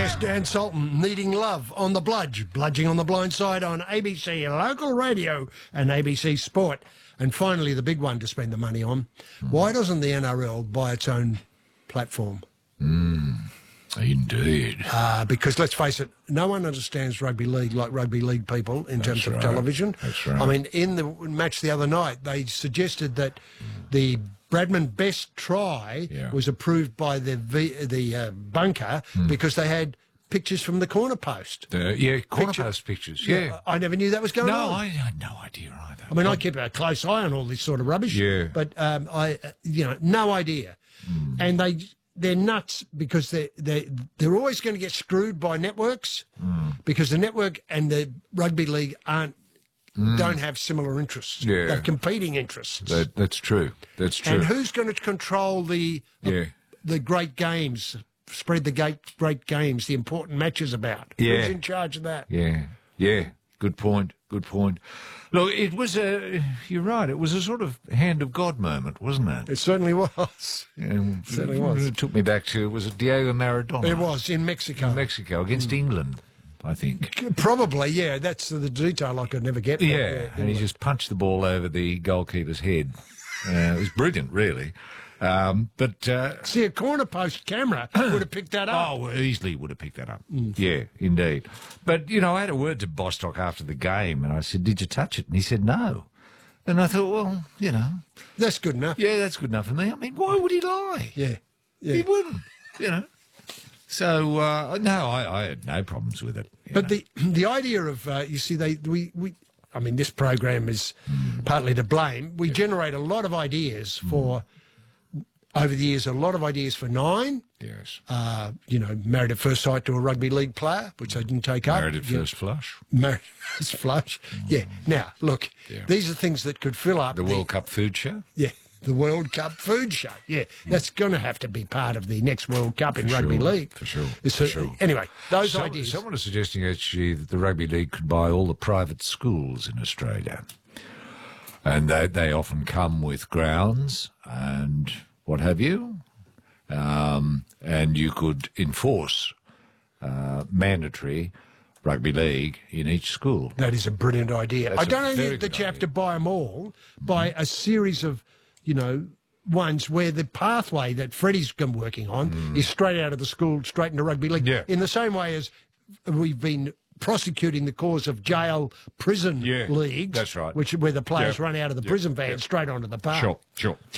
Yes, Dan Sultan, Needing Love on the Bludge, Bludging on the Blind Side on ABC Local Radio and ABC Sport. And finally, the big one to spend the money on. Why doesn't the NRL buy its own platform? Indeed. Because let's face it, no one understands rugby league like rugby league people in terms of television. That's right. I mean, in the match the other night, they suggested that the Bradman best try was approved by the bunker because they had pictures from the corner post. Corner post pictures, yeah. I never knew that was going on. No, I had no idea either. I mean, I keep a close eye on all this sort of rubbish. Yeah. But no idea. And they're nuts because they're always going to get screwed by networks because the network and the rugby league don't have similar interests. Yeah. They're competing interests. That's true. That's true. And who's going to control the great games, spread the great games, the important matches about? Yeah. Who's in charge of that? Yeah. Good point. Look, it was you're right, it was a sort of hand of God moment, wasn't it? It certainly was. It certainly was. It took me back to, was it Diego Maradona? It was, in Mexico. In Mexico, against England, I think. Probably, yeah. That's the detail I could never get. Yeah, and he just punched the ball over the goalkeeper's head. It was brilliant, really. See, a corner post camera would have picked that up. Oh, easily would have picked that up. Yeah, indeed. But, I had a word to Bostock after the game, and I said, did you touch it? And he said, no. And I thought, well, That's good enough. Yeah, that's good enough for me. I mean, why would he lie? Yeah. He wouldn't, So, no, I had no problems with it. But the idea of, I mean, this program is partly to blame. We generate a lot of ideas for... Over the years, a lot of ideas for Nine. Yes. Married at First Sight to a rugby league player, which they didn't take up. Married at First Flush. Married at First Flush. Yeah. Now, look, these are things that could fill up. The World Cup Food Show? Yeah. The World Cup Food Show. Yeah. That's going to have to be part of the next World Cup in rugby league. For sure. Anyway, those ideas. Someone is suggesting actually that the rugby league could buy all the private schools in Australia. And they often come with grounds and what have you, and you could enforce mandatory rugby league in each school. That is a brilliant idea. I don't think that you have to buy them all, buy a series of, ones where the pathway that Freddie's been working on is straight out of the school, straight into rugby league. Yeah. In the same way as we've been prosecuting the cause of jail prison leagues. That's right. Where the players run out of the prison van straight onto the park. Sure.